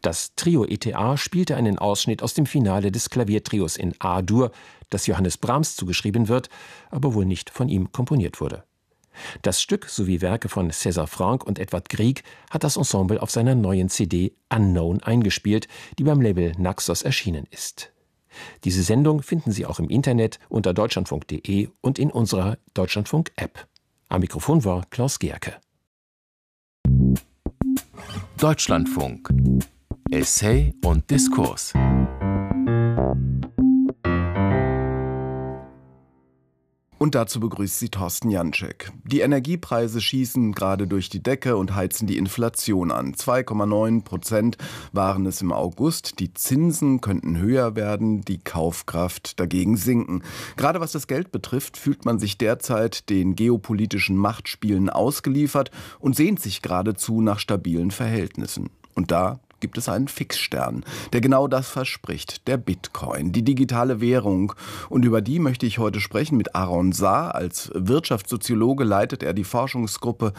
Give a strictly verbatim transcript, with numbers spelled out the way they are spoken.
Das Trio E T A spielte einen Ausschnitt aus dem Finale des Klaviertrios in A-Dur, das Johannes Brahms zugeschrieben wird, aber wohl nicht von ihm komponiert wurde. Das Stück sowie Werke von César Franck und Edvard Grieg hat das Ensemble auf seiner neuen C D Unknown eingespielt, die beim Label Naxos erschienen ist. Diese Sendung finden Sie auch im Internet unter deutschlandfunk punkt de und in unserer Deutschlandfunk-App. Am Mikrofon war Klaus Gerke. Deutschlandfunk. Essay und Diskurs. Und dazu begrüßt sie Thorsten Janczek. Die Energiepreise schießen gerade durch die Decke und heizen die Inflation an. zwei Komma neun Prozent waren es im August. Die Zinsen könnten höher werden, die Kaufkraft dagegen sinken. Gerade was das Geld betrifft, fühlt man sich derzeit den geopolitischen Machtspielen ausgeliefert und sehnt sich geradezu nach stabilen Verhältnissen. Und da gibt es einen Fixstern, der genau das verspricht, der Bitcoin, die digitale Währung. Und über die möchte ich heute sprechen mit Aaron Saar. Als Wirtschaftssoziologe leitet er die Forschungsgruppe